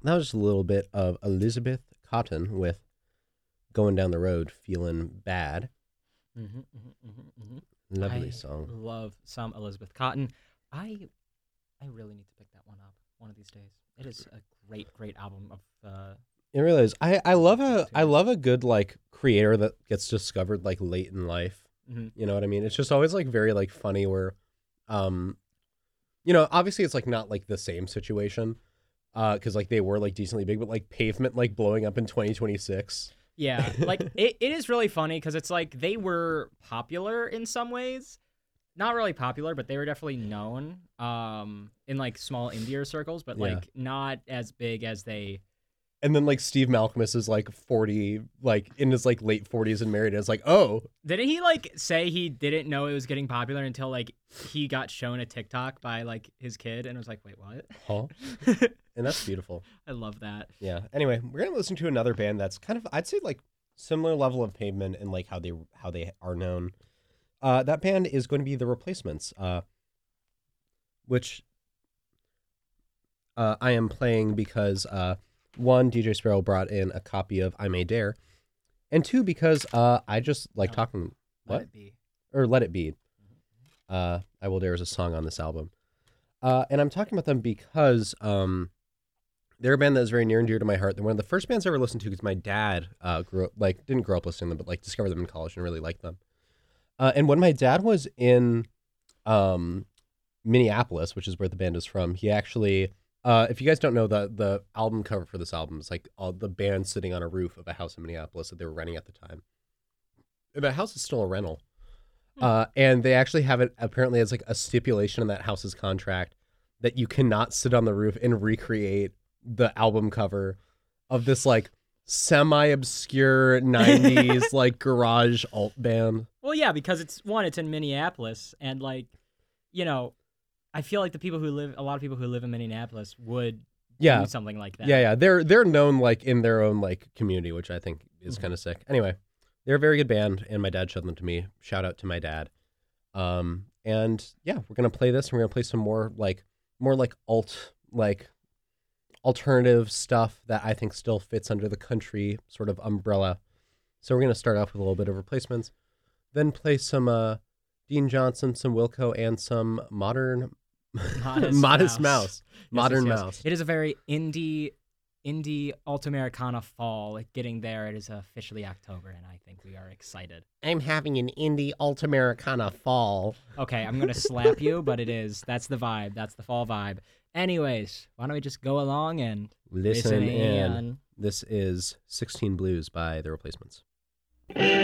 that was just a little bit of Elizabeth Cotton with "Going Down the Road, Feeling Bad." Lovely I song. love some Elizabeth Cotton. I really need to pick that one up one of these days. It is a great album of. It really is. I love a good like creator that gets discovered like late in life. You know what I mean? It's just always like very like funny where, obviously it's like not like the same situation, because like they were like decently big, but like Pavement like blowing up in 2026. Yeah, like it is really funny because it's like they were popular in some ways. Not really popular, but they were definitely known in like small indie circles, but like not as big as they. And then like Steve Malkmus is like 40, like in his like late 40s and married. And it's like, oh, didn't he like say he didn't know it was getting popular until like he got shown a TikTok by like his kid and was like, wait, what? Huh? And that's beautiful. I love that. Yeah. Anyway, we're gonna listen to another band that's kind of, I'd say, like similar level of Pavement and like how they are known. That band is going to be The Replacements, which I am playing because one, DJ Sparrow brought in a copy of I May Dare, and two, because I just like talking. What? Let It Be. Or Let It Be. I Will Dare is a song on this album. And I'm talking about them because they're a band that is very near and dear to my heart. They're one of the first bands I ever listened to because my dad didn't grow up listening to them, but like discovered them in college and really liked them. And when my dad was in Minneapolis, which is where the band is from, he actually, if you guys don't know, the album cover for this album is like all the band sitting on a roof of a house in Minneapolis that they were renting at the time. The house is still a rental. And they actually have it apparently as like a stipulation in that house's contract that you cannot sit on the roof and recreate the album cover of this like semi-obscure 90s like garage alt band. Well, yeah, because it's in Minneapolis, and like, I feel like a lot of people who live in Minneapolis would do something like that. Yeah. They're known like in their own like community, which I think is kind of sick. Anyway, they're a very good band, and my dad showed them to me. Shout out to my dad. And yeah, we're gonna play this, and we're gonna play some more like alternative stuff that I think still fits under the country sort of umbrella. So we're gonna start off with a little bit of Replacements, then play some Dean Johnson, some Wilco, and some modern Modest Mouse. Modern Mouse. It is a very indie alt Americana fall. Like getting there, it is officially October, and I think we are excited. I'm having an indie alt Americana fall. Okay, I'm gonna slap you, but that's the vibe. That's the fall vibe. Anyways, why don't we just go along and listen in. This is 16 Blues by The Replacements.